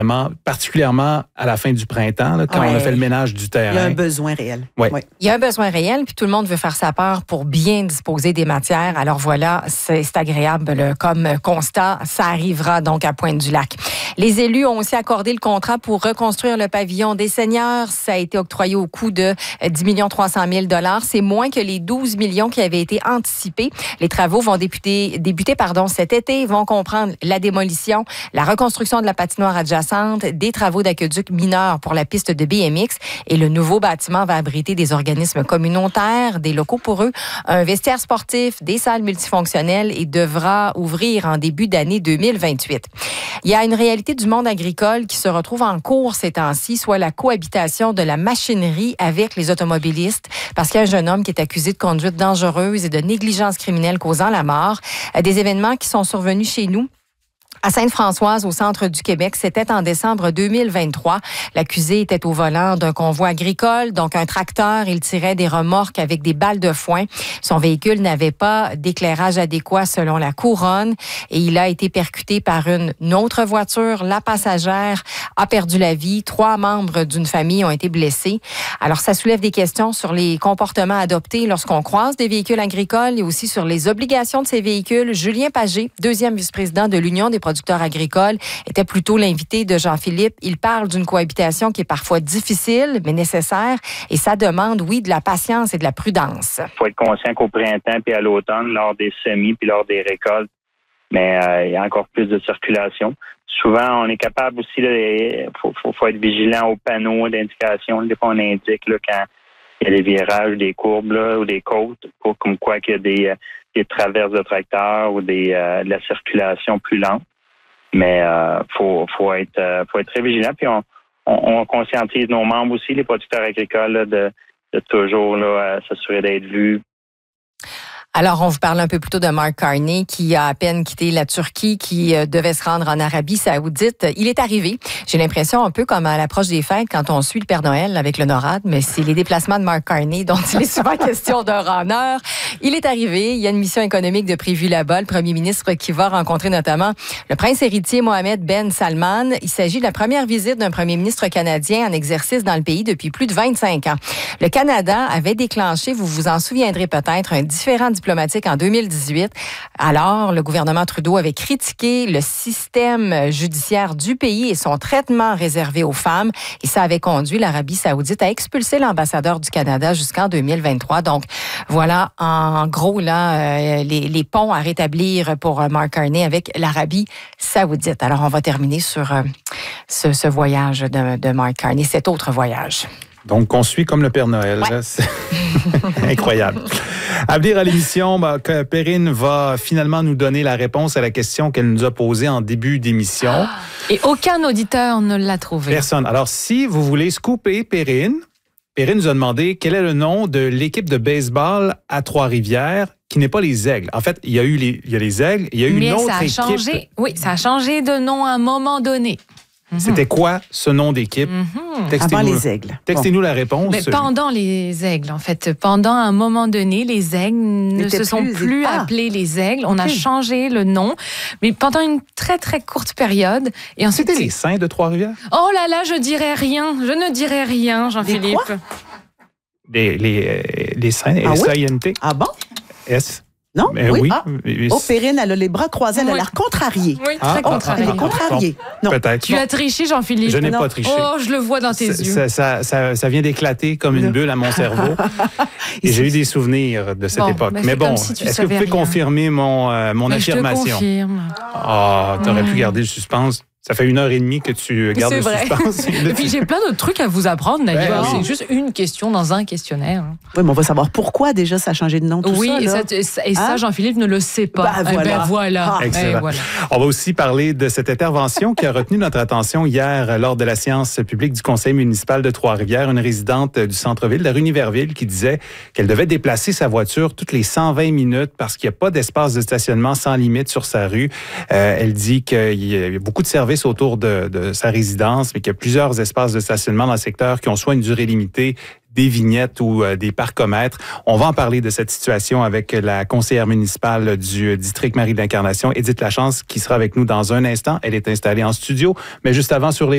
particulièrement à la fin du printemps, là, quand on a fait le ménage du terrain. Il y a un besoin réel. Oui. Il y a un besoin réel, puis tout le monde veut faire sa part pour bien disposer des matières. Alors voilà, c'est agréable comme constat. Ça arrivera donc à Pointe-du-Lac. Les élus ont aussi accordé le contrat pour reconstruire le pavillon des seniors. Ça a été octroyé au coût de 10 300 000 $. C'est moins que les 12 millions qui avaient été anticipés. Les travaux vont débuter cet été. Ils vont comprendre la démolition, la reconstruction de la patinoire adjacente, des travaux d'aqueduc mineurs pour la piste de BMX et le nouveau bâtiment va abriter des organismes communautaires, des locaux pour eux, un vestiaire sportif, des salles multifonctionnelles et devra ouvrir en début d'année 2028. Il y a une réalité du monde agricole qui se retrouve en cours ces temps-ci, soit la cohabitation de la machinerie avec les automobilistes, parce qu'il y a un jeune homme qui est accusé de conduite dangereuse et de négligence criminelle causant la mort. Des événements qui sont survenus chez nous à Sainte-Françoise, au centre du Québec. C'était en décembre 2023. L'accusé était au volant d'un convoi agricole, donc un tracteur. Il tirait des remorques avec des balles de foin. Son véhicule n'avait pas d'éclairage adéquat selon la couronne et il a été percuté par une autre voiture. La passagère a perdu la vie. 3 membres d'une famille ont été blessés. Alors, ça soulève des questions sur les comportements adoptés lorsqu'on croise des véhicules agricoles et aussi sur les obligations de ces véhicules. Julien Pagé, deuxième vice-président de l'Union des producteurs agricoles, était plutôt l'invité de Jean-Philippe. Il parle d'une cohabitation qui est parfois difficile, mais nécessaire, et ça demande, oui, de la patience et de la prudence. Il faut être conscient qu'au printemps puis à l'automne, lors des semis puis lors des récoltes, mais il y a encore plus de circulation. Souvent, on est capable aussi, il faut être vigilant aux panneaux d'indication. Des fois, on indique là, quand il y a des virages, des courbes là, ou des côtes, pour comme quoi qu'il y a des traverses de tracteurs ou de la circulation plus lente. Mais faut être très vigilant. Puis on conscientise nos membres aussi, les producteurs agricoles, là, de toujours là, s'assurer d'être vus. Alors, on vous parle un peu plus tôt de Mark Carney qui a à peine quitté la Turquie, qui devait se rendre en Arabie Saoudite. Il est arrivé. J'ai l'impression un peu comme à l'approche des fêtes quand on suit le Père Noël avec le NORAD, mais c'est les déplacements de Mark Carney dont il est souvent question d'heure en heure. Il est arrivé. Il y a une mission économique de prévue là-bas. Le premier ministre qui va rencontrer notamment le prince héritier Mohammed Ben Salman. Il s'agit de la première visite d'un premier ministre canadien en exercice dans le pays depuis plus de 25 ans. Le Canada avait déclenché, vous vous en souviendrez peut-être, un différend diplomatique en 2018. Alors, le gouvernement Trudeau avait critiqué le système judiciaire du pays et son traitement réservé aux femmes. Et ça avait conduit l'Arabie Saoudite à expulser l'ambassadeur du Canada jusqu'en 2023. Donc, voilà, en gros, là, les ponts à rétablir pour Mark Carney avec l'Arabie Saoudite. Alors, on va terminer sur ce voyage de Mark Carney, cet autre voyage. Donc, on suit comme le Père Noël. Ouais. C'est incroyable. À venir à l'émission, Perrine va finalement nous donner la réponse à la question qu'elle nous a posée en début d'émission. Et aucun auditeur ne l'a trouvé. Personne. Alors, si vous voulez scooper Perrine nous a demandé quel est le nom de l'équipe de baseball à Trois-Rivières qui n'est pas les Aigles. En fait, il y a les Aigles, il y a eu une autre équipe. Oui, ça a changé de nom à un moment donné. C'était quoi ce nom d'équipe? Avant les Aigles. Textez-nous la réponse. Mais pendant les Aigles, en fait. Pendant un moment donné, les Aigles ne se sont plus appelés les Aigles. On a changé le nom, mais pendant une très, très courte période. Et ensuite, c'était les Saints de Trois-Rivières? Oh là là, je dirais rien. Je ne dirais rien, Jean-Philippe. Les Saints, S-A-I-N-T. Ah bon? S. Non? Oui. Perrine, elle a les bras croisés, elle a l'air contrariée. Oui, très contrariée. Elle est contrariée. Non. Peut-être. Tu as triché, Jean-Philippe? Je n'ai pas triché. Oh, je le vois dans tes yeux. Ça vient d'éclater comme une bulle à mon cerveau. Et j'ai eu des souvenirs de cette époque. Mais bon, si est-ce que vous pouvez confirmer mon affirmation? Je te confirme. T'aurais pu garder le suspense. Ça fait 1h30 que tu gardes le suspense. Et puis j'ai plein d'autres trucs à vous apprendre, d'ailleurs. C'est juste une question dans un questionnaire. Oui, mais on va savoir pourquoi déjà ça a changé de nom, tout ça. Et ça, Jean-Philippe ne le sait pas. Voilà. Excellent. On va aussi parler de cette intervention qui a retenu notre attention hier lors de la séance publique du conseil municipal de Trois-Rivières. Une résidente du centre-ville, de la rue Niverville, qui disait qu'elle devait déplacer sa voiture toutes les 120 minutes parce qu'il n'y a pas d'espace de stationnement sans limite sur sa rue. Elle dit qu'il y a beaucoup de services autour de sa résidence, mais qu'il y a plusieurs espaces de stationnement dans le secteur qui ont soit une durée limitée, des vignettes ou des parcomètres. On va en parler de cette situation avec la conseillère municipale du district Marie de l'Incarnation, Édith Lachance, qui sera avec nous dans un instant. Elle est installée en studio, mais juste avant sur les